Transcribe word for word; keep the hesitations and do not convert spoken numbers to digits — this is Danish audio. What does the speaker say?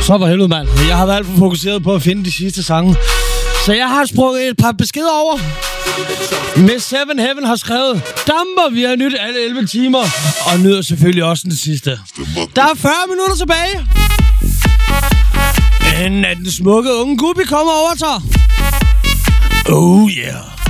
Så for helvede, mand. Jeg har været alt for fokuseret på at finde de sidste sange. Så jeg har sprunget et par beskeder over. Miss Seven Heaven har skrevet: Damper, vi har nyt alle elleve timer. Og nyder selvfølgelig også den sidste. Der er fyrre minutter tilbage. Inden at den smukke unge Gubbi kommer over til. Oh yeah.